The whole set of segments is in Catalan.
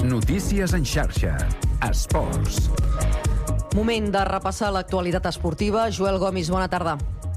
Notícies en xarxa. Esports. Moment de repassar l'actualitat esportiva. Joel Gomis, bona tarda.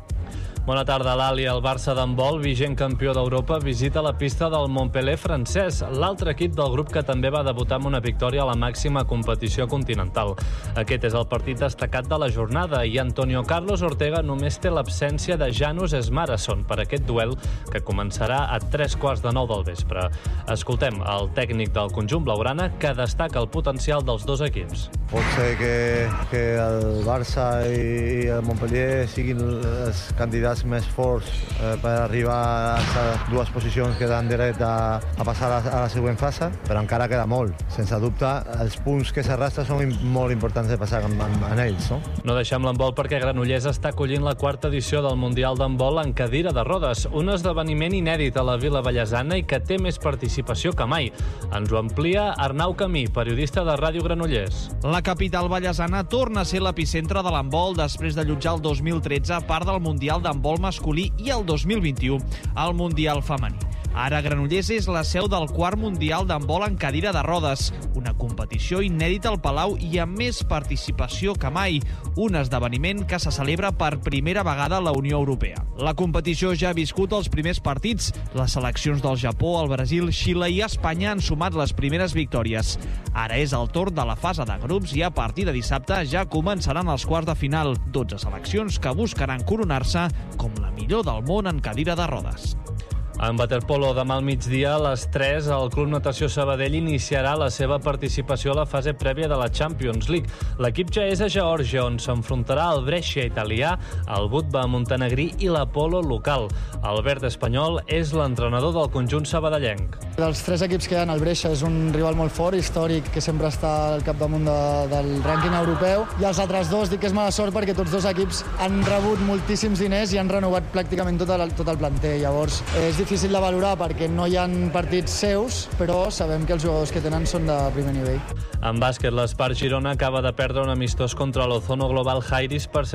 Bona tarda, Lali. El Barça d'handbol, vigent campió d'Europa, visita la pista del Montpellier francès, l'altre equip del grup que també va debutar amb una victòria a la màxima competició continental. Aquest és el partit destacat de la jornada i Antonio Carlos Ortega només té l'absència de Janus Esmarason per aquest duel que començarà a 3:15 del vespre. Escoltem el tècnic del conjunt blaugrana que destaca el potencial dels dos equips. Pot ser que el Barça i el Montpellier siguin els candidats més forts per arribar a aquestes dues posicions que dan dret a passar a la següent fase, però encara queda molt. Sense dubte, els punts que s'arrastren són molt importants de passar en ells. No deixem l'handbol perquè Granollers està acollint la quarta edició del Mundial d'handbol en cadira de rodes, un esdeveniment inèdit a la Vila Vallesana i que té més participació que mai. Ens ho amplia Arnau Camí, periodista de Ràdio Granollers. La capital vallesana torna a ser l'epicentre de l'handbol després d'allotjar el 2013 part del Mundial d'handbol masculí i el 2021 el Mundial femení. Ara Granollers és la seu del quart Mundial d'handbol en cadira de rodes, una competició inèdita al Palau i amb més participació que mai, un esdeveniment que se celebra per primera vegada a la Unió Europea. La competició ja ha viscut els primers partits. Les seleccions del Japó, el Brasil, Xile i Espanya han sumat les primeres victòries. Ara és el torn de la fase de grups i a partir de dissabte ja començaran els quarts de final, 12 seleccions que buscaran coronar-se com la millor del món en cadira de rodes. En waterpolo, demà al migdia, a les 3, el Club Natació Sabadell iniciarà la seva participació a la fase prèvia de la Champions League. L'equip ja és a Geòrgia, on s'enfrontarà al Brescia italià, el Budva montenegrí i l'Apolo local. Albert Espanyol és l'entrenador del conjunt sabadellenc. Dels tres equips que hi ha, el Brescia és un rival molt fort, històric, que sempre està al capdamunt del rànquing europeu, i els altres dos dic que és mala sort perquè tots dos equips han rebut moltíssims diners i han renovat pràcticament tot el planter. Llavors, és difícil de valorar perquè no hi ha partits seus, però sabem que els jugadors que tenen són de primer nivell. En bàsquet, l'Espart Girona acaba de perdre un amistós contra l'Ozono Global Jairis per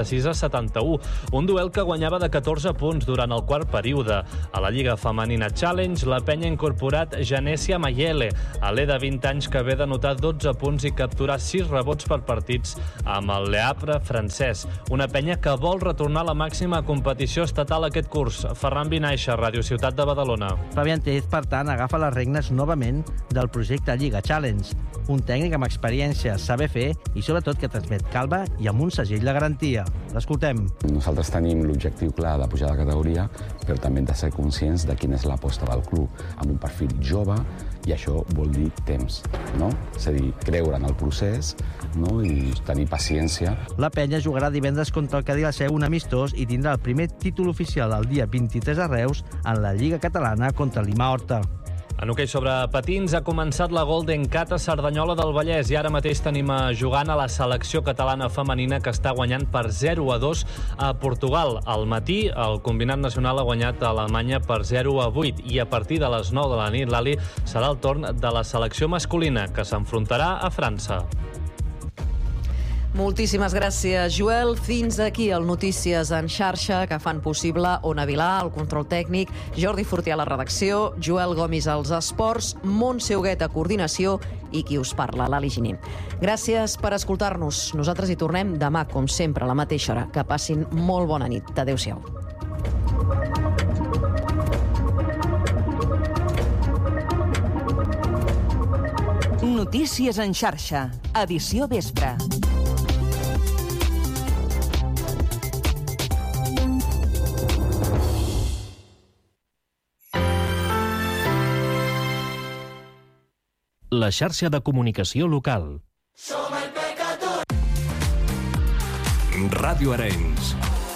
66-71, un duel que guanyava de 14 punts durant el quart període. A la Lliga Femenina Challenge, la penya ha incorporat Genesia Mayele, alè de 20 anys que ve d'anotar 12 punts i capturar 6 rebots per partits amb el Le Havre francès, una penya que vol retornar a la màxima competició estatal aquest curs. Ferran Vinaixa, Ràdio Ciutat de Badalona. Fabián Tellez, per tant, agafa les regnes novament del projecte Lliga Challenge. Un tècnic amb experiència, saber fer i sobretot que transmet calma i amb un segell de garantia. L'escoltem. Nosaltres tenim l'objectiu clar de pujar de categoria, però també hem de ser conscients de quina és l'aposta del club, amb un perfil jove, i això vol dir temps, no? És a dir, creure en el procés, no? I tenir paciència. La penya jugarà divendres contra el Cadí la Seu, un amistós, i tindrà el primer títol oficial el dia 23 a Reus en la Lliga Catalana contra l'Ima Horta. En hoquei sobre patins ha començat la Golden Cat a Cerdanyola del Vallès i ara mateix tenim jugant a la selecció catalana femenina que està guanyant per 0-2 a Portugal. Al matí, el combinat nacional ha guanyat a Alemanya per 0-8 i a partir de les 9 de la nit, l'Ali, serà el torn de la selecció masculina que s'enfrontarà a França. Moltíssimes gràcies, Joel. Fins aquí el Notícies en xarxa que fan possible Ona Vilà, el control tècnic, Jordi Fortià a la redacció, Joel Gomis als esports, Montse Huguet a coordinació i qui us parla, Lali Giner. Gràcies per escoltar-nos. Nosaltres hi tornem demà, com sempre, a la mateixa hora. Que passin molt bona nit. Adéu-siau. Notícies en xarxa, edició vespre. La xarxa de comunicació local. Som el pecador. Ràdio Arenys.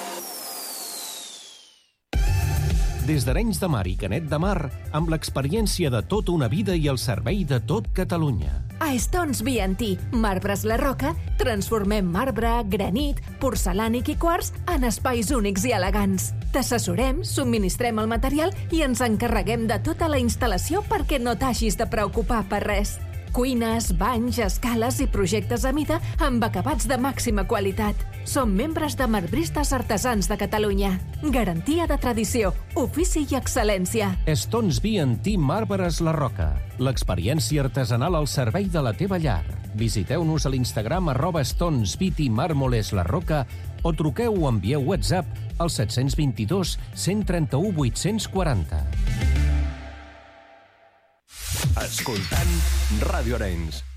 Des d'Arenys de Mar i Canet de Mar, amb l'experiència de tota una vida i el servei de tot Catalunya. A Stones B&T, Marbres La Roca, transformem marbre, granit, porcelànic i quars en espais únics i elegants. T'assessorem, subministrem el material i ens encarreguem de tota la instal·lació perquè no t'hagis de preocupar per res. Cuines, banys, escales i projectes a mida amb acabats de màxima qualitat. Som membres de Marbristes Artesans de Catalunya. Garantia de tradició, ofici i excel·lència. Stones B&T Marbres La Roca. L'experiència artesanal al servei de la teva llar. Visiteu-nos a l'Instagram @StonesBT Mármoles La Roca o truqueu o envieu WhatsApp al 722 131 840. Escoltant Ràdio Arenys.